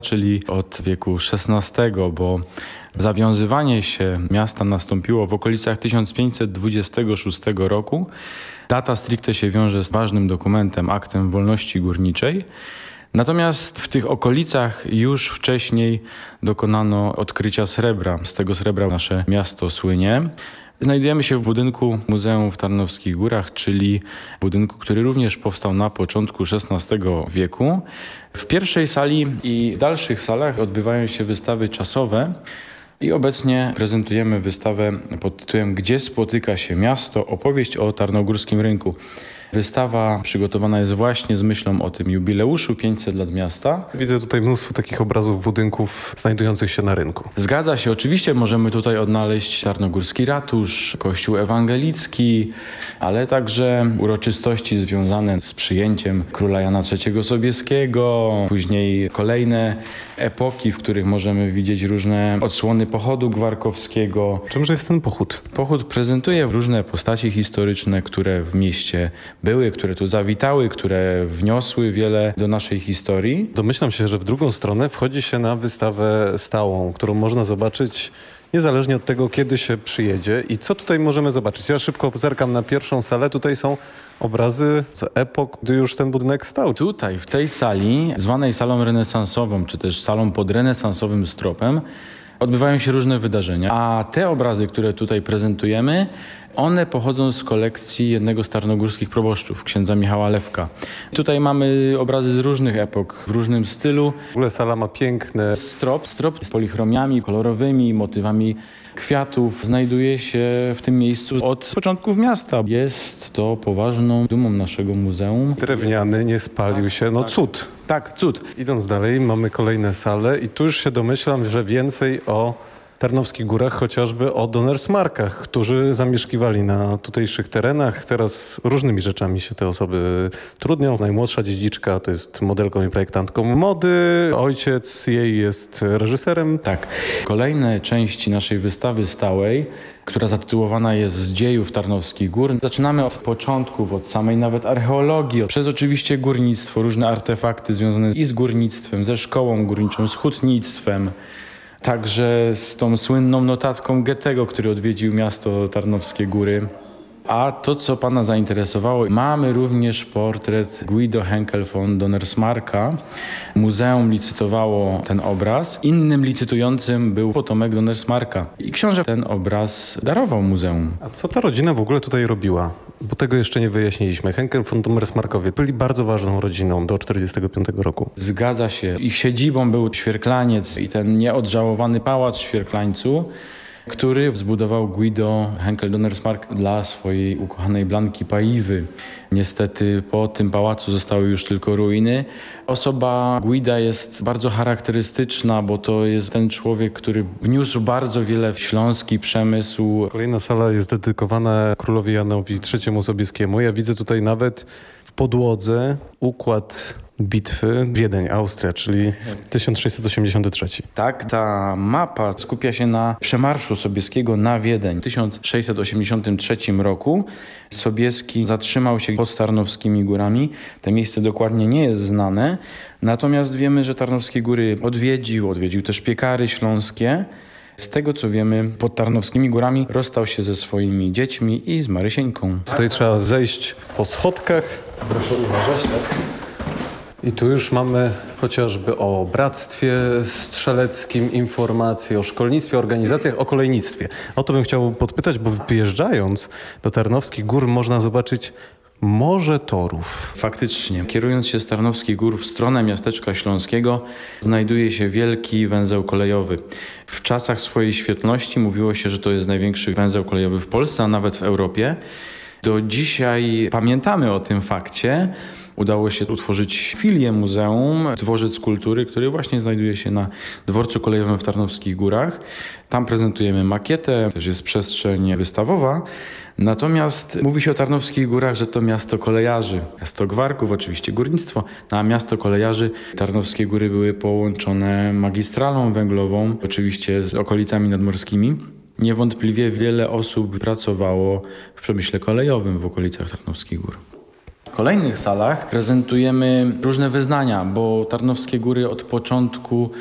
czyli od wieku XVI, bo zawiązywanie się miasta nastąpiło w okolicach 1526 roku. Data stricte się wiąże z ważnym dokumentem, aktem wolności górniczej. Natomiast w tych okolicach już wcześniej dokonano odkrycia srebra. Z tego srebra nasze miasto słynie. Znajdujemy się w budynku Muzeum w Tarnowskich Górach, czyli budynku, który również powstał na początku XVI wieku. W pierwszej sali i w dalszych salach odbywają się wystawy czasowe i obecnie prezentujemy wystawę pod tytułem „Gdzie spotyka się miasto? Opowieść o Tarnogórskim Rynku”. Wystawa przygotowana jest właśnie z myślą o tym jubileuszu 500 lat miasta. Widzę tutaj mnóstwo takich obrazów budynków znajdujących się na rynku. Zgadza się, oczywiście możemy tutaj odnaleźć Tarnogórski Ratusz, Kościół Ewangelicki, ale także uroczystości związane z przyjęciem króla Jana III Sobieskiego, później kolejne epoki, w których możemy widzieć różne odsłony pochodu gwarkowskiego. Czymże jest ten pochód? Pochód prezentuje różne postaci historyczne, które w mieście były, które tu zawitały, które wniosły wiele do naszej historii. Domyślam się, że w drugą stronę wchodzi się na wystawę stałą, którą można zobaczyć niezależnie od tego, kiedy się przyjedzie. I co tutaj możemy zobaczyć? Ja szybko zerkam na pierwszą salę. Tutaj są obrazy z epok, gdy już ten budynek stał. Tutaj, w tej sali, zwanej salą renesansową, czy też salą pod renesansowym stropem, odbywają się różne wydarzenia. A te obrazy, które tutaj prezentujemy, one pochodzą z kolekcji jednego z tarnogórskich proboszczów, księdza Michała Lewka. Tutaj mamy obrazy z różnych epok, w różnym stylu. W ogóle sala ma piękne... Strop z polichromiami kolorowymi, motywami kwiatów znajduje się w tym miejscu od początków miasta. Jest to poważną dumą naszego muzeum. Drewniany, nie spalił się, no cud. Tak, cud. Idąc dalej, mamy kolejne sale i tu już się domyślam, że więcej o Tarnowskich Górach, chociażby o Donnersmarckach, którzy zamieszkiwali na tutejszych terenach. Teraz różnymi rzeczami się te osoby trudnią. Najmłodsza dziedziczka to jest modelką i projektantką mody. Ojciec jej jest reżyserem. Tak. Kolejne części naszej wystawy stałej, która zatytułowana jest „Z dziejów Tarnowskich Gór”. Zaczynamy od początków, od samej nawet archeologii, przez oczywiście górnictwo, różne artefakty związane i z górnictwem, ze szkołą górniczą, z hutnictwem. Także z tą słynną notatką Goethego, który odwiedził miasto Tarnowskie Góry. A to, co pana zainteresowało, mamy również portret Guido Henkel von Donnersmarcka. Muzeum licytowało ten obraz. Innym licytującym był potomek Donnersmarcka. I książę ten obraz darował muzeum. A co ta rodzina w ogóle tutaj robiła? Bo tego jeszcze nie wyjaśniliśmy. Henkel von Donnersmarckowie byli bardzo ważną rodziną do 1945 roku. Zgadza się. Ich siedzibą był Świerklaniec i ten nieodżałowany pałac w Świerklańcu, który zbudował Guido Henkel Donnersmarck dla swojej ukochanej Blanki Paiwy. Niestety po tym pałacu zostały już tylko ruiny. Osoba Guida jest bardzo charakterystyczna, bo to jest ten człowiek, który wniósł bardzo wiele w śląski przemysł. Kolejna sala jest dedykowana królowi Janowi III Sobieskiemu. Ja widzę tutaj nawet w podłodze układ bitwy Wiedeń, Austria, czyli 1683. Tak, ta mapa skupia się na przemarszu Sobieskiego na Wiedeń. W 1683 roku Sobieski zatrzymał się pod Tarnowskimi Górami. To miejsce dokładnie nie jest znane, natomiast wiemy, że Tarnowskie Góry odwiedził też Piekary Śląskie. Z tego, co wiemy, pod Tarnowskimi Górami rozstał się ze swoimi dziećmi i z Marysieńką. Tutaj trzeba zejść po schodkach. Proszę uważać, tak? I tu już mamy chociażby o bractwie strzeleckim informacje, o szkolnictwie, organizacjach, o kolejnictwie. O to bym chciał podpytać, bo wyjeżdżając do Tarnowskich Gór można zobaczyć morze torów. Faktycznie, kierując się z Tarnowskich Gór w stronę miasteczka śląskiego, znajduje się wielki węzeł kolejowy. W czasach swojej świetności mówiło się, że to jest największy węzeł kolejowy w Polsce, a nawet w Europie. Do dzisiaj pamiętamy o tym fakcie. Udało się utworzyć filię muzeum, dworzec kultury, który właśnie znajduje się na dworcu kolejowym w Tarnowskich Górach. Tam prezentujemy makietę, też jest przestrzeń wystawowa. Natomiast mówi się o Tarnowskich Górach, że to miasto kolejarzy, miasto gwarków, oczywiście górnictwo, a miasto kolejarzy. Tarnowskie Góry były połączone magistralą węglową, oczywiście z okolicami nadmorskimi. Niewątpliwie wiele osób pracowało w przemyśle kolejowym w okolicach Tarnowskich Gór. kolejnych salach prezentujemy różne wyznania, bo Tarnowskie Góry od początku